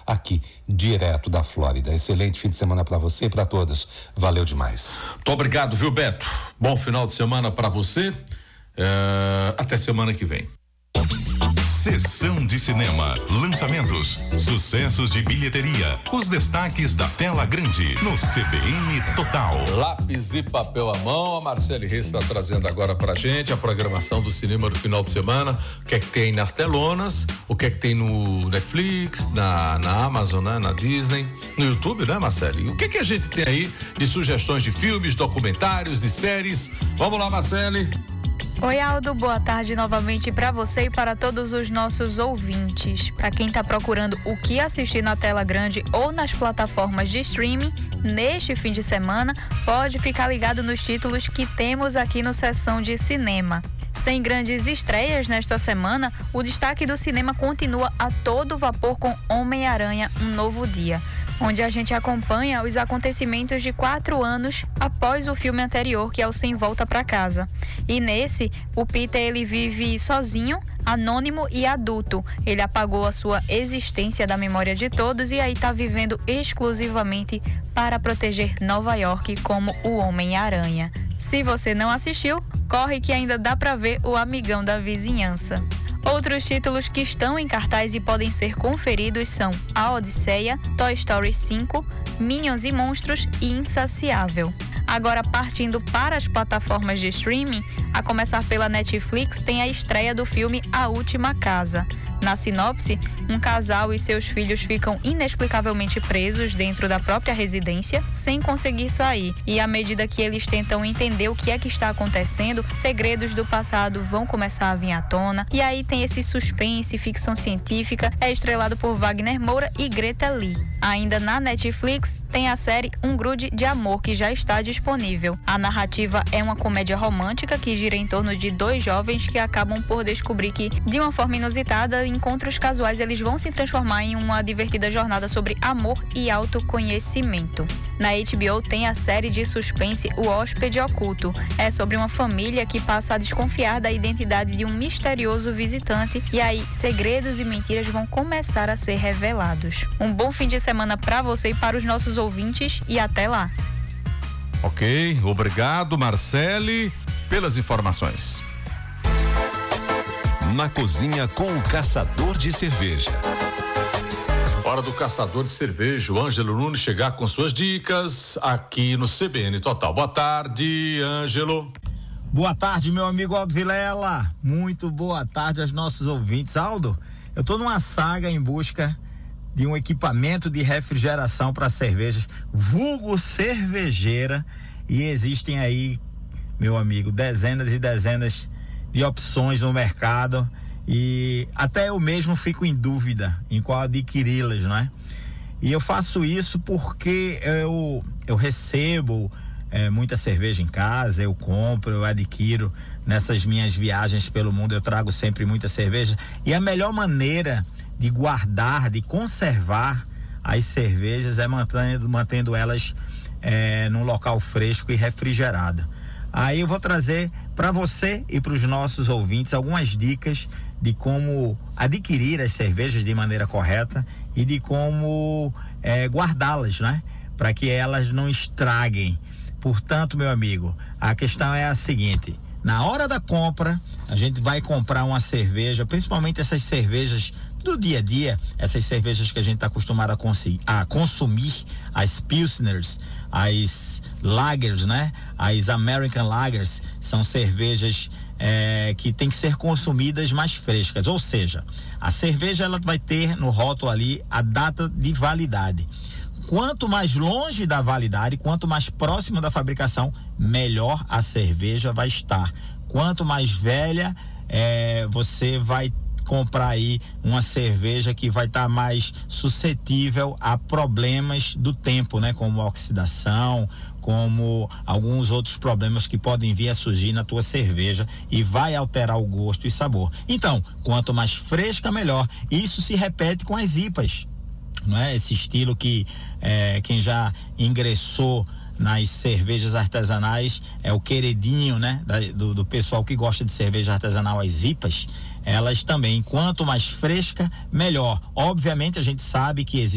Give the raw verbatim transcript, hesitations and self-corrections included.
aqui, direto da Flórida. Excelente fim de semana para você e para todos. Valeu demais. Muito obrigado, viu, Beto? Bom final de semana para você. É, até semana que vem. Sessão de cinema, lançamentos, sucessos de bilheteria, os destaques da tela grande no C B N Total. Lápis e papel à mão, a Marcele Reis está trazendo agora pra gente a programação do cinema do final de semana, o que é que tem nas telonas, o que é que tem no Netflix, na, na Amazon, né, na Disney, no YouTube, né, Marcele? O que é que a gente tem aí de sugestões de filmes, documentários, de séries? Vamos lá, Marcele. Oi, Aldo, boa tarde novamente para você e para todos os nossos ouvintes. Para quem está procurando o que assistir na tela grande ou nas plataformas de streaming, neste fim de semana, pode ficar ligado nos títulos que temos aqui no Sessão de Cinema. Sem grandes estreias nesta semana, o destaque do cinema continua a todo vapor com Homem-Aranha, Um Novo Dia, onde a gente acompanha os acontecimentos de quatro anos após o filme anterior, que é o Sem Volta para Casa. E nesse, o Peter ele vive sozinho, anônimo e adulto. Ele apagou a sua existência da memória de todos e aí está vivendo exclusivamente para proteger Nova York como o Homem-Aranha. Se você não assistiu, corre que ainda dá para ver o Amigão da Vizinhança. Outros títulos que estão em cartaz e podem ser conferidos são A Odisseia, Toy Story cinco, Minions e Monstros e Insaciável. Agora, partindo para as plataformas de streaming, a começar pela Netflix, tem a estreia do filme A Última Casa. Na sinopse, um casal e seus filhos ficam inexplicavelmente presos dentro da própria residência, sem conseguir sair. E à medida que eles tentam entender o que é que está acontecendo, segredos do passado vão começar a vir à tona. E aí tem esse suspense, ficção científica, é estrelado por Wagner Moura e Greta Lee. Ainda na Netflix, tem a série Um Grude de Amor, que já está disponível. A narrativa é uma comédia romântica que gira em torno de dois jovens que acabam por descobrir que, de uma forma inusitada, encontros casuais eles vão se transformar em uma divertida jornada sobre amor e autoconhecimento. Na H B O tem a série de suspense O Hóspede Oculto. É sobre uma família que passa a desconfiar da identidade de um misterioso visitante e aí segredos e mentiras vão começar a ser revelados. Um bom fim de semana para você e para os nossos ouvintes e até lá. Ok, obrigado, Marcele, pelas informações. Na cozinha com o Caçador de Cerveja. Hora do Caçador de Cerveja, o Ângelo Nunes chegar com suas dicas aqui no C B N Total. Boa tarde, Ângelo. Boa tarde, meu amigo Aldo Vilela. Muito boa tarde aos nossos ouvintes. Aldo, eu tô numa saga em busca de um equipamento de refrigeração para cervejas, vulgo cervejeira, e existem aí, meu amigo, dezenas e dezenas de opções no mercado e até eu mesmo fico em dúvida em qual adquiri-las, não é? E eu faço isso porque eu, eu recebo é, muita cerveja em casa, eu compro, eu adquiro nessas minhas viagens pelo mundo, eu trago sempre muita cerveja e a melhor maneira de guardar, de conservar as cervejas é mantendo, mantendo elas é, num local fresco e refrigerado. Aí eu vou trazer para você e para os nossos ouvintes algumas dicas de como adquirir as cervejas de maneira correta e de como é, guardá-las, né? Para que elas não estraguem. Portanto, meu amigo, a questão é a seguinte: na hora da compra, a gente vai comprar uma cerveja, principalmente essas cervejas do dia a dia, essas cervejas que a gente está acostumado a, cons- a consumir, as Pilsners, as Lagers, né? As American Lagers, são cervejas é, que tem que ser consumidas mais frescas, ou seja, a cerveja ela vai ter no rótulo ali a data de validade. Quanto mais longe da validade, quanto mais próximo da fabricação, melhor a cerveja vai estar. Quanto mais velha, é, você vai comprar aí uma cerveja que vai estar tá mais suscetível a problemas do tempo, né? Como oxidação, como alguns outros problemas que podem vir a surgir na tua cerveja e vai alterar o gosto e sabor. Então, quanto mais fresca, melhor. Isso se repete com as I P As. Não é? Esse estilo que é, quem já ingressou nas cervejas artesanais é o queridinho, né? Da, do, do pessoal que gosta de cerveja artesanal, as I P As, elas também, quanto mais fresca, melhor. Obviamente a gente sabe que existe